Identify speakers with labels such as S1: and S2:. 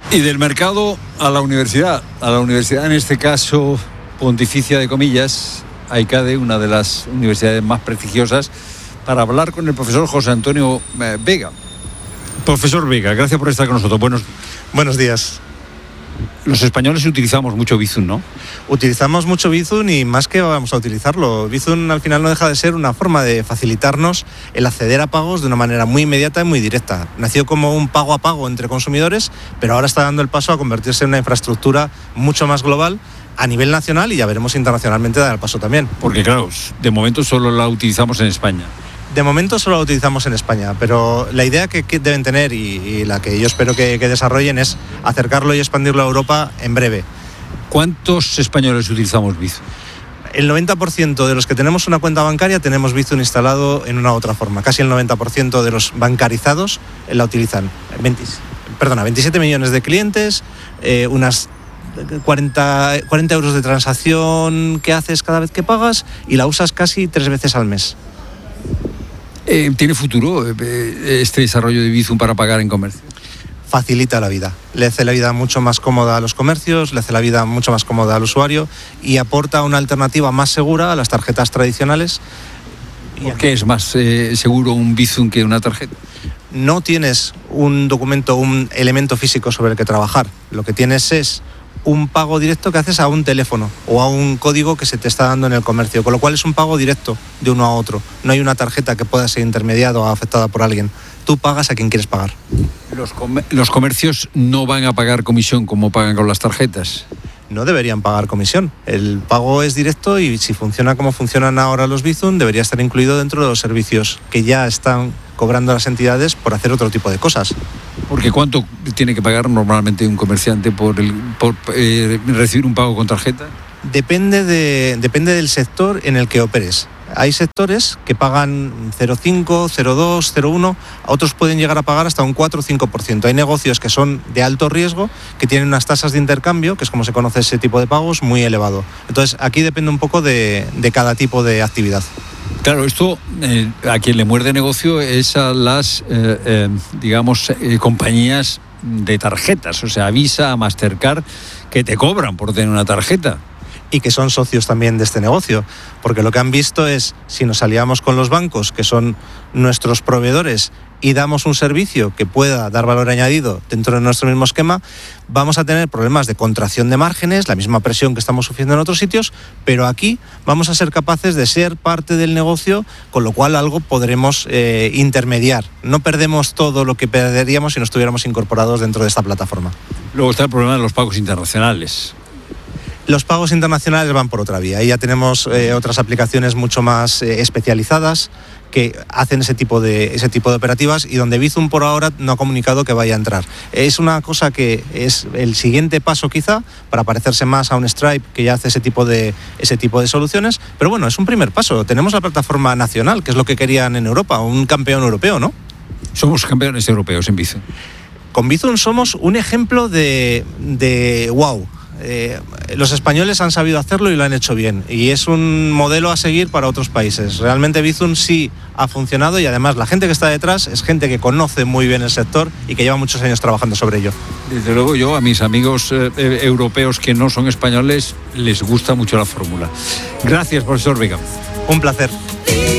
S1: Y del mercado a la universidad en este caso pontificia de comillas, AICADE, una de las universidades más prestigiosas, para hablar con el profesor José Antonio Vega. Profesor Vega, gracias por estar con nosotros.
S2: Buenos días.
S1: Los españoles utilizamos mucho Bizum, ¿no?
S2: Utilizamos mucho Bizum y más que vamos a utilizarlo. Bizum al final no deja de ser una forma de facilitarnos el acceder a pagos de una manera muy inmediata y muy directa. Nació como un pago a pago entre consumidores, pero ahora está dando el paso a convertirse en una infraestructura mucho más global a nivel nacional y ya veremos internacionalmente dar el paso también.
S1: Porque claro, de momento solo la utilizamos en España.
S2: De momento solo la utilizamos en España, pero la idea que deben tener y la que yo espero que desarrollen es acercarlo y expandirlo a Europa en breve.
S1: ¿Cuántos españoles utilizamos Bizum?
S2: El 90% de los que tenemos una cuenta bancaria tenemos Bizum instalado en una u otra forma. Casi el 90% de los bancarizados la utilizan. 27 millones de clientes, unas 40 euros de transacción que haces cada vez que pagas y la usas casi 3 veces al mes.
S1: ¿Tiene futuro este desarrollo de Bizum para pagar en comercio?
S2: Facilita la vida, le hace la vida mucho más cómoda a los comercios, le hace la vida mucho más cómoda al usuario y aporta una alternativa más segura a las tarjetas tradicionales.
S1: ¿Por qué es más seguro un Bizum que una tarjeta?
S2: No tienes un documento, un elemento físico sobre el que trabajar. Lo que tienes es un pago directo que haces a un teléfono o a un código que se te está dando en el comercio, con lo cual es un pago directo de uno a otro. No hay una tarjeta que pueda ser intermediada o afectada por alguien. Tú pagas a quien quieres pagar.
S1: ¿Los comercios no van a pagar comisión como pagan con las tarjetas?
S2: No deberían pagar comisión. El pago es directo y si funciona como funcionan ahora los Bizum, debería estar incluido dentro de los servicios que ya están cobrando las entidades por hacer otro tipo de cosas.
S1: Porque ¿cuánto tiene que pagar normalmente un comerciante por recibir un pago con tarjeta?
S2: Depende del sector en el que operes. Hay sectores que pagan 0,5, 0,2, 0,1, a otros pueden llegar a pagar hasta un 4 o 5%. Hay negocios que son de alto riesgo, que tienen unas tasas de intercambio, que es como se conoce ese tipo de pagos, muy elevado. Entonces, aquí depende un poco de cada tipo de actividad.
S1: Claro, esto a quien le muerde negocio es a las, compañías de tarjetas, o sea, Visa, Mastercard, que te cobran por tener una tarjeta.
S2: Y que son socios también de este negocio, porque lo que han visto es, si nos aliamos con los bancos, que son nuestros proveedores, y damos un servicio que pueda dar valor añadido dentro de nuestro mismo esquema, vamos a tener problemas de contracción de márgenes, la misma presión que estamos sufriendo en otros sitios, pero aquí vamos a ser capaces de ser parte del negocio, con lo cual algo podremos intermediar. No perdemos todo lo que perderíamos si no estuviéramos incorporados dentro de esta plataforma.
S1: Luego está el problema de los pagos internacionales.
S2: Los pagos internacionales van por otra vía y ya tenemos otras aplicaciones mucho más especializadas que hacen ese tipo de operativas y donde Bizum por ahora no ha comunicado que vaya a entrar. Es una cosa que es el siguiente paso quizá para parecerse más a un Stripe que ya hace ese tipo de soluciones, pero bueno, es un primer paso. Tenemos la plataforma nacional, que es lo que querían en Europa, un campeón europeo, ¿no?
S1: Somos campeones europeos en Bizum.
S2: Con Bizum somos un ejemplo de wow. Los españoles han sabido hacerlo y lo han hecho bien y es un modelo a seguir para otros países. Realmente Bizum sí ha funcionado y además la gente que está detrás es gente que conoce muy bien el sector y que lleva muchos años trabajando sobre ello.
S1: Desde luego yo a mis amigos europeos que no son españoles les gusta mucho la fórmula. Gracias, profesor Vega.
S2: Un placer.